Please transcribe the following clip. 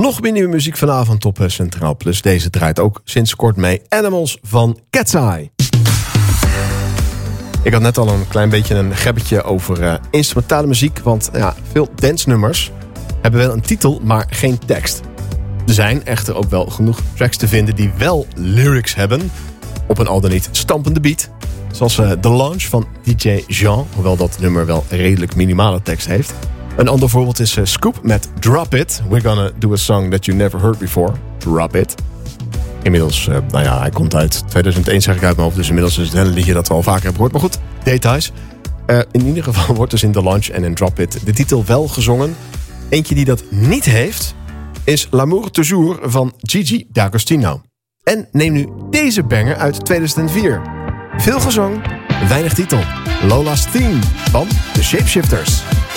Nog meer nieuwe muziek vanavond op Centraal Plus. Deze draait ook sinds kort mee. Animals van Cat's Eye. Ik had net al een klein beetje een gebbetje over instrumentale muziek. Want ja, veel dancenummers hebben wel een titel, maar geen tekst. Er zijn echter ook wel genoeg tracks te vinden die wel lyrics hebben. Op een al dan niet stampende beat. Zoals The Launch van DJ Jean. Hoewel dat nummer wel redelijk minimale tekst heeft. Een ander voorbeeld is Scoop met Drop It. We're gonna do a song that you never heard before. Drop It. Inmiddels, hij komt uit 2001 zeg ik uit mijn hoofd. Dus inmiddels is het hele liedje dat we al vaker hebben gehoord. Maar goed, details. In ieder geval wordt dus in The Launch en in Drop It de titel wel gezongen. Eentje die dat niet heeft is L'amour toujours van Gigi D'Agostino. En neem nu deze banger uit 2004. Veel gezongen, weinig titel. Lola's Theme van The Shapeshifters.